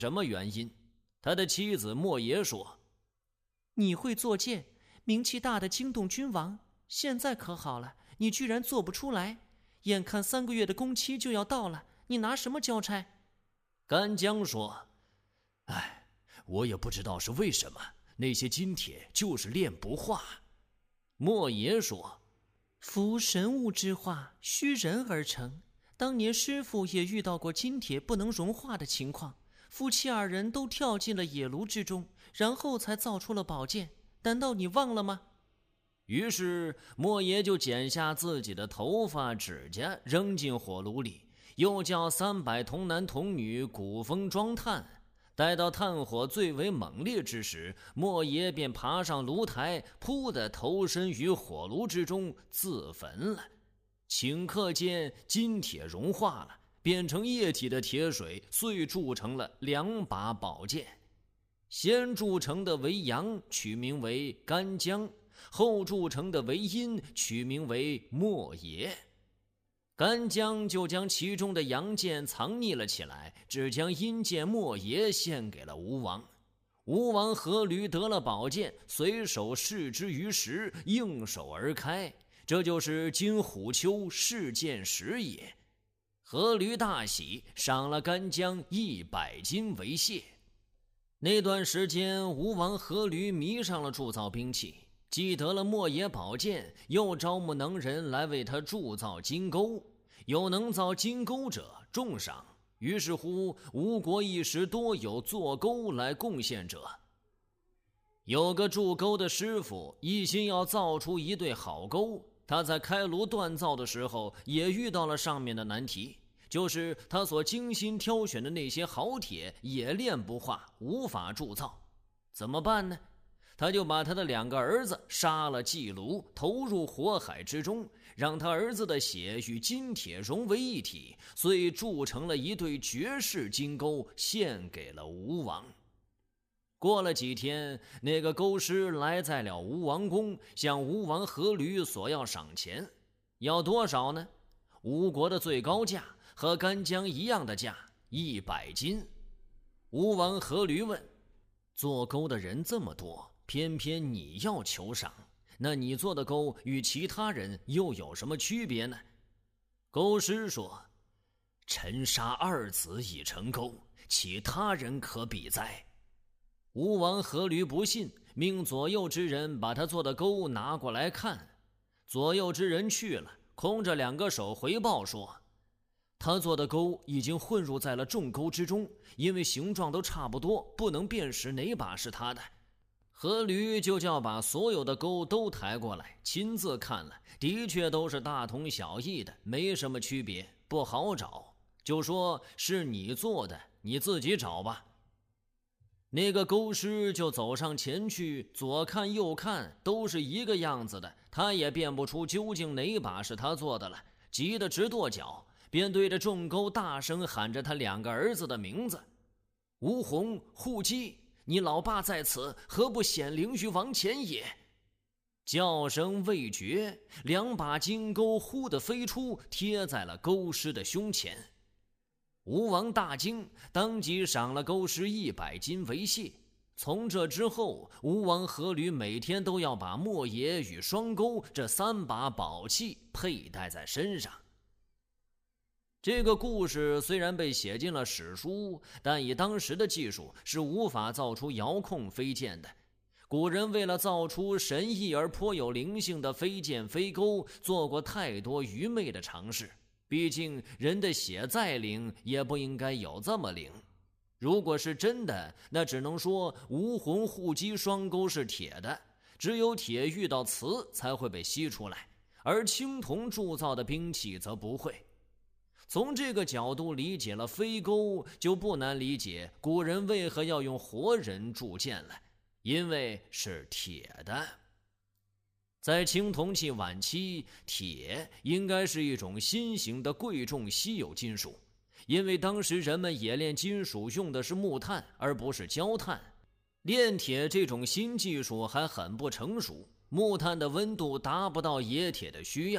什么原因？他的妻子莫邪说： 你会做剑，名气大的惊动君王，现在可好了，你居然做不出来，眼看3个月的工期就要到了，你拿什么交差？ 干将说：我也不知道是为什么，那些金铁就是炼不化。莫邪说： 夫神物之化，虚人而成，当年师傅也遇到过金铁不能融化的情况，夫妻2人都跳进了野炉之中，然后才造出了宝剑，难道你忘了吗？ 于是莫邪就剪下自己的头发指甲扔进火炉里，又叫300童男童女鼓风装炭。待到炭火最为猛烈之时，莫邪便爬上炉台，扑地投身于火炉之中自焚了。顷刻间金铁融化了，变成液体的铁水遂铸成了2把宝剑，先铸成的为阳，取名为干将，后铸成的为阴，取名为莫邪。干将就将其中的阳剑藏匿了起来，只将阴剑莫邪献给了吴王。吴王阖闾得了宝剑，随手试之于石，应手而开，这就是今虎丘试剑石也。阖闾大喜，赏了干将100金为谢。那段时间，吴王阖闾迷上了铸造兵器，既得了莫邪宝剑，又招募能人来为他铸造金钩，有能造金钩者重赏。于是乎，吴国一时多有做钩来贡献者。有个铸钩的师傅一心要造出一对好钩，他在开炉锻造的时候也遇到了上面的难题，就是他所精心挑选的那些好铁也炼不化，无法铸造。怎么办呢？他就把他的2个儿子杀了祭炉，投入火海之中，让他儿子的血与金铁融为一体，遂铸成了一对绝世金钩，献给了吴王。过了几天，那个钩师来在了吴王宫，向吴王阖闾索要赏钱。要多少呢？吴国的最高价和干将一样的价，100金。吴王阖闾问：做钩的人这么多，偏偏你要求赏，那你做的钩与其他人又有什么区别呢？钩师说：臣杀2子已成钩，其他人可比哉？吴王阖闾不信，命左右之人把他做的钩拿过来看。左右之人去了，空着2个手回报说：他做的钩已经混入在了众钩之中，因为形状都差不多，不能辨识哪把是他的。阖闾就叫把所有的钩都抬过来，亲自看了，的确都是大同小异的，没什么区别，不好找，就说是你做的，你自己找吧。那个钩师就走上前去，左看右看，都是一个样子的，他也辨不出究竟哪把是他做的了，急得直跺脚，便对着众钩大声喊着他2个儿子的名字：吴弘、护基，你老爸在此，何不显灵于王前也？叫声未绝，2把金钩忽地飞出，贴在了钩师的胸前。吴王大惊，当即赏了钩师100金为谢。从这之后，吴王阖闾每天都要把莫邪与双钩这3把宝器佩戴在身上。这个故事虽然被写进了史书，但以当时的技术是无法造出遥控飞剑的。古人为了造出神异而颇有灵性的飞剑飞钩，做过太多愚昧的尝试。毕竟人的血再灵，也不应该有这么灵。如果是真的，那只能说吴弘护基双钩是铁的，只有铁遇到磁才会被吸出来，而青铜铸造的兵器则不会。从这个角度理解了飞钩，就不难理解古人为何要用活人铸剑了，因为是铁的。在青铜器晚期，铁应该是一种新型的贵重稀有金属，因为当时人们冶炼金属用的是木炭而不是焦炭，炼铁这种新技术还很不成熟，木炭的温度达不到冶铁的需要，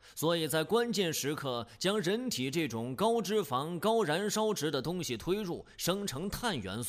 所以在关键时刻将人体这种高脂肪、高燃烧值的东西推入，生成碳元素。